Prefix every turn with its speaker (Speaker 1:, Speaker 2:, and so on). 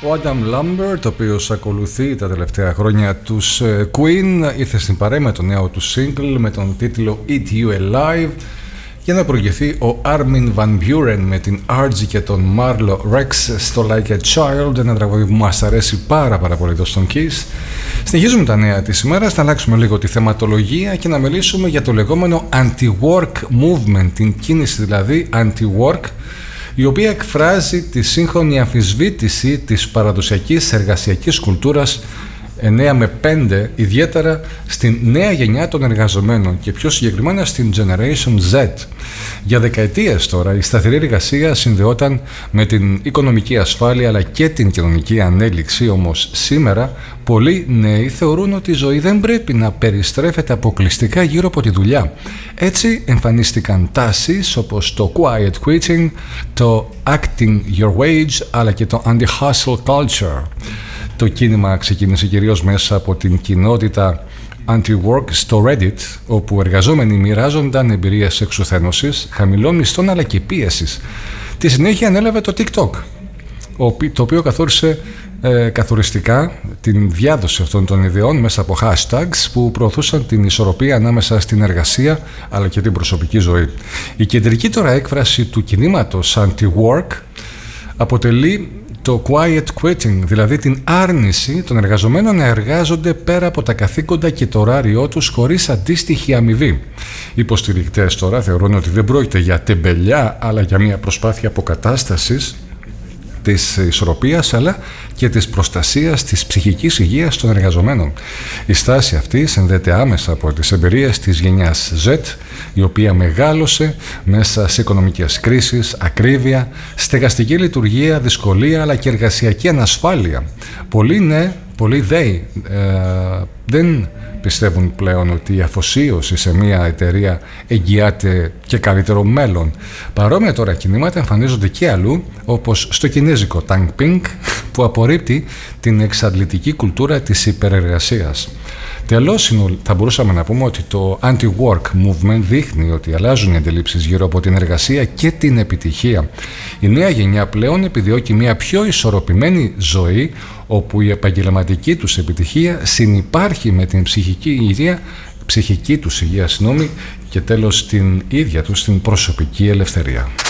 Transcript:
Speaker 1: Ο Adam Lambert, ο οποίος ακολουθεί τα τελευταία χρόνια τους Queen, ήρθε στην παρέα με το νέο του single με τον τίτλο Eat You Alive, για να προηγηθεί ο Armin van Buuren με την Argy και τον Marlo Rex στο Like a Child, ένα τραγούδι που μας αρέσει πάρα πολύ εδώ στον Kiss. Συνεχίζουμε τα νέα της ημέρας, να αλλάξουμε λίγο τη θεματολογία και να μιλήσουμε για το λεγόμενο anti-work movement, την κίνηση δηλαδή anti-work, η οποία εκφράζει τη σύγχρονη αμφισβήτηση της παραδοσιακής εργασιακής κουλτούρας 9 με 5, ιδιαίτερα στην νέα γενιά των εργαζομένων και πιο συγκεκριμένα στην Generation Z. Για δεκαετίες τώρα η σταθερή εργασία συνδεόταν με την οικονομική ασφάλεια αλλά και την κοινωνική ανέλυξη, όμως σήμερα πολλοί νέοι θεωρούν ότι η ζωή δεν πρέπει να περιστρέφεται αποκλειστικά γύρω από τη δουλειά. Έτσι εμφανίστηκαν τάσεις όπως το quiet quitting, το acting your wage αλλά και το anti-hustle culture. Το κίνημα ξεκίνησε κυρίως μέσα από την κοινότητα anti-work στο Reddit, όπου εργαζόμενοι μοιράζονταν εμπειρίες εξουθένωσης, χαμηλών μισθών αλλά και πίεσης. Τη συνέχεια ανέλαβε το TikTok, το οποίο καθόρισε καθοριστικά την διάδοση αυτών των ιδεών μέσα από hashtags που προωθούσαν την ισορροπία ανάμεσα στην εργασία αλλά και την προσωπική ζωή. Η κεντρική τώρα έκφραση του κινήματος anti-work αποτελεί το quiet quitting, δηλαδή την άρνηση των εργαζομένων να εργάζονται πέρα από τα καθήκοντα και το ωράριό τους χωρίς αντίστοιχη αμοιβή. Οι υποστηρικτές τώρα θεωρούν ότι δεν πρόκειται για τεμπελιά αλλά για μια προσπάθεια αποκατάστασης της ισορροπίας αλλά και της προστασίας της ψυχικής υγείας των εργαζομένων. Η στάση αυτή συνδέεται άμεσα από τις εμπειρίες της γενιάς Z, η οποία μεγάλωσε μέσα σε οικονομικές κρίσεις, ακρίβεια, στεγαστική λειτουργία, δυσκολία αλλά και εργασιακή ανασφάλεια. Πολλοί ΔΕΗ δεν πιστεύουν πλέον ότι η αφοσίωση σε μια εταιρεία εγγυάται και καλύτερο μέλλον. Παρόμοια τώρα κινήματα εμφανίζονται και αλλού, όπως στο κινέζικο Tang Ping, που απορρίπτει την εξαντλητική κουλτούρα της υπερεργασίας. Τελώς, θα μπορούσαμε να πούμε ότι το anti-work movement δείχνει ότι αλλάζουν οι αντιλήψεις γύρω από την εργασία και την επιτυχία. Η νέα γενιά πλέον επιδιώκει μια πιο ισορροπημένη ζωή, όπου η επαγγελματική τους επιτυχία συνυπάρχει με την ψυχική τους υγεία και τέλος την ίδια τους την προσωπική ελευθερία.